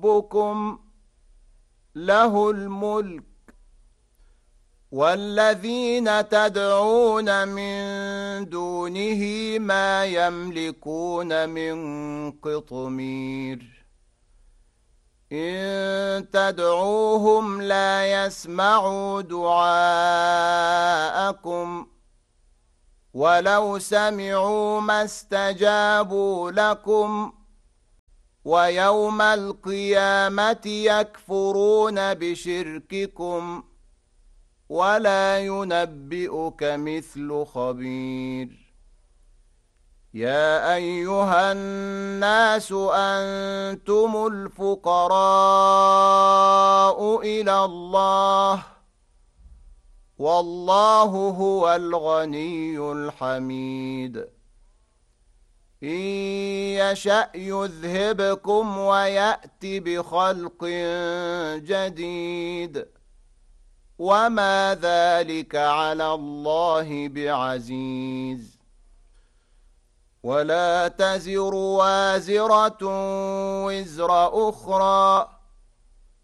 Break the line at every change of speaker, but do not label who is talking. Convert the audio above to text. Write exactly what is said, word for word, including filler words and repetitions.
ربكم له الملك والذين تدعون من دونه ما يملكون من قطمير إن تدعوهم لا يسمعوا دعاءكم ولو سمعوا ما استجابوا لكم ويوم القيامة يكفرون بشرككم ولا ينبئك مثل خبير يا أيها الناس أنتم الفقراء إلى الله والله هو الغني الحميد إن يشأ يذهبكم ويأت بخلق جديد وما ذلك على الله بعزيز ولا تزر وازرة وزر أخرى